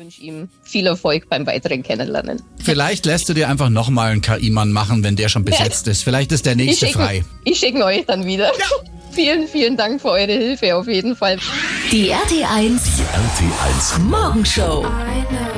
wünsche ihm viel Erfolg beim weiteren Kennenlernen. Vielleicht lässt du dir einfach nochmal einen KI-Mann machen, wenn der schon besetzt ist. Vielleicht ist der nächste frei. Ich schicke euch dann wieder. Ja. Vielen, vielen Dank für eure Hilfe auf jeden Fall. Die RT1 Morgenshow.